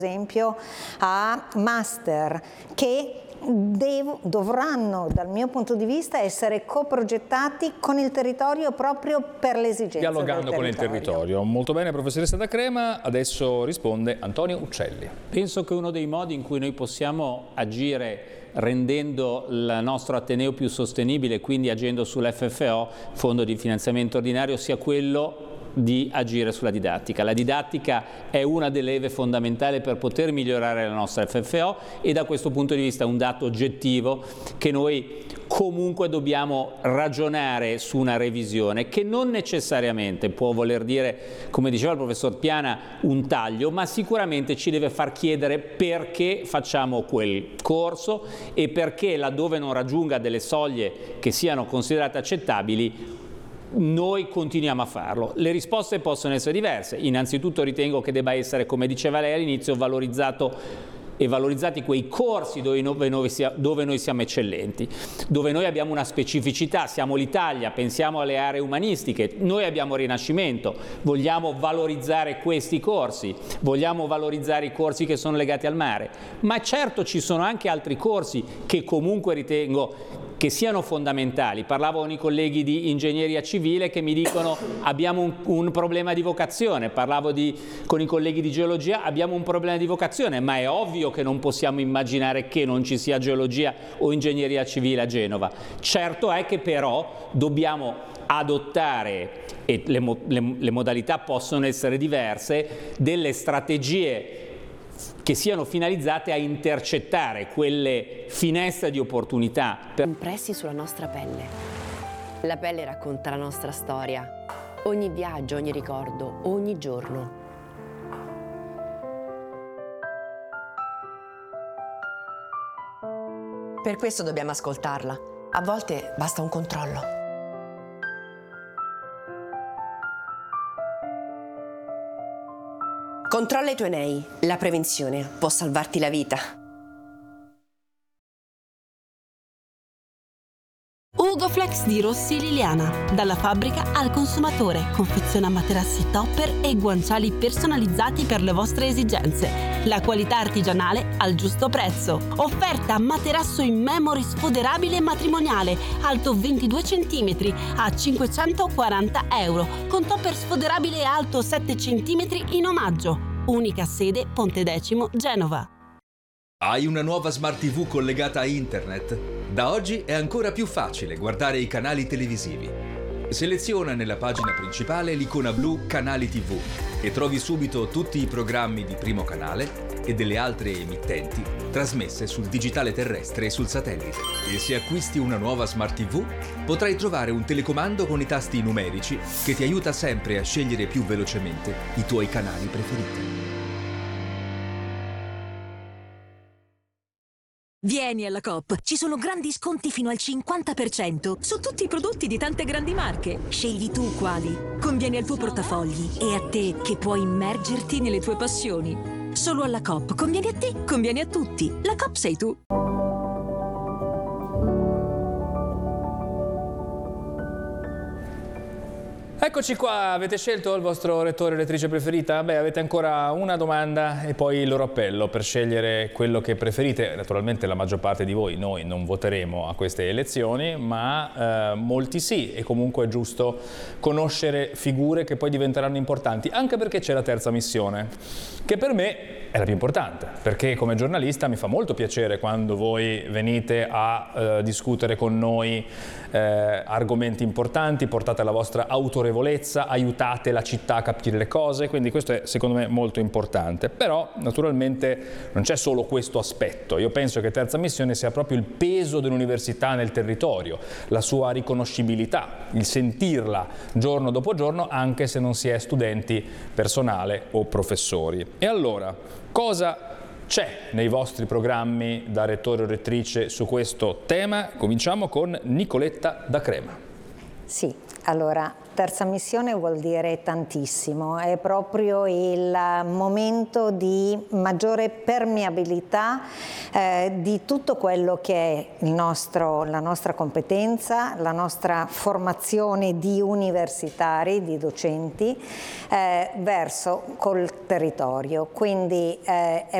esempio a master che dovranno, dal mio punto di vista, essere coprogettati con il territorio proprio per le esigenze del territorio. Dialogando con il territorio. Molto bene, professoressa D'Acrema. Adesso risponde Antonio Uccelli. Penso che uno dei modi in cui noi possiamo agire rendendo il nostro Ateneo più sostenibile, quindi agendo sull'FFO, Fondo di Finanziamento Ordinario, sia quello di agire sulla didattica. La didattica è una delle leve fondamentali per poter migliorare la nostra FFO e da questo punto di vista è un dato oggettivo che noi comunque dobbiamo ragionare su una revisione che non necessariamente può voler dire, come diceva il professor Piana, un taglio, ma sicuramente ci deve far chiedere perché facciamo quel corso e perché laddove non raggiunga delle soglie che siano considerate accettabili noi continuiamo a farlo. Le risposte possono essere diverse. Innanzitutto ritengo che debba essere, come diceva lei all'inizio, valorizzati quei corsi dove noi siamo eccellenti, dove noi abbiamo una specificità, siamo l'Italia, pensiamo alle aree umanistiche, noi abbiamo Rinascimento, vogliamo valorizzare questi corsi, vogliamo valorizzare i corsi che sono legati al mare, ma certo ci sono anche altri corsi che comunque ritengo che siano fondamentali. Parlavo con i colleghi di ingegneria civile che mi dicono abbiamo un problema di vocazione, parlavo con i colleghi di geologia, abbiamo un problema di vocazione, ma è ovvio che non possiamo immaginare che non ci sia geologia o ingegneria civile a Genova. Certo è che però dobbiamo adottare, e le modalità possono essere diverse, delle strategie che siano finalizzate a intercettare quelle finestre di opportunità. Impressi sulla nostra pelle. La pelle racconta la nostra storia, ogni viaggio, ogni ricordo, ogni giorno. Per questo dobbiamo ascoltarla. A volte basta un controllo. Controlla i tuoi nei. La prevenzione può salvarti la vita. Ugoflex di Rossi Liliana. Dalla fabbrica al consumatore. Confeziona materassi topper e guanciali personalizzati per le vostre esigenze. La qualità artigianale al giusto prezzo. Offerta materasso in memory sfoderabile matrimoniale, alto 22 cm a 540 €, con topper sfoderabile alto 7 cm in omaggio. Unica sede Ponte Decimo, Genova. Hai una nuova Smart TV collegata a internet? Da oggi è ancora più facile guardare i canali televisivi. Seleziona nella pagina principale l'icona blu Canali TV e trovi subito tutti i programmi di Primo Canale e delle altre emittenti trasmesse sul digitale terrestre e sul satellite. E se acquisti una nuova Smart TV, potrai trovare un telecomando con i tasti numerici che ti aiuta sempre a scegliere più velocemente i tuoi canali preferiti. Vieni alla Coop, ci sono grandi sconti fino al 50% su tutti i prodotti di tante grandi marche. Scegli tu quali. Conviene al tuo portafogli e a te che puoi immergerti nelle tue passioni. Solo alla Coop conviene a te, conviene a tutti. La Coop sei tu. Eccoci qua, avete scelto il vostro rettore o rettrice preferita? Beh, avete ancora una domanda e poi il loro appello per scegliere quello che preferite. Naturalmente la maggior parte di voi, noi non voteremo a queste elezioni, ma molti sì, e comunque è giusto conoscere figure che poi diventeranno importanti, anche perché c'è la terza missione, che per me è la più importante, perché come giornalista mi fa molto piacere quando voi venite a discutere con noi argomenti importanti, portate la vostra autorevolezza, aiutate la città a capire le cose, quindi questo è secondo me molto importante. Però naturalmente non c'è solo questo aspetto, io penso che terza missione sia proprio il peso dell'università nel territorio, la sua riconoscibilità, il sentirla giorno dopo giorno anche se non si è studenti, personale o professori. E allora, cosa c'è nei vostri programmi da rettore o rettrice su questo tema? Cominciamo con Nicoletta D'Acrema. Sì, allora terza missione vuol dire tantissimo, è proprio il momento di maggiore permeabilità di tutto quello che è la nostra competenza, la nostra formazione di universitari, di docenti, verso col territorio. Quindi è